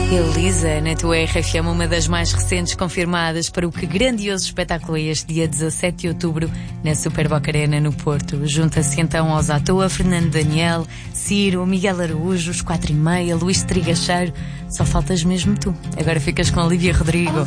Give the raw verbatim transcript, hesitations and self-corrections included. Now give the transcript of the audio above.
Elisa, na tua R F M, uma das mais recentes confirmadas para o que grandioso espetáculo é este dia dezassete de outubro na Super Boca Arena no Porto. Junta-se então aos à toa Fernando Daniel, Ciro, Miguel Araújo, os quatro e meia, Luís Trigacheiro. Só faltas mesmo tu. Agora ficas com Olivia Rodrigo.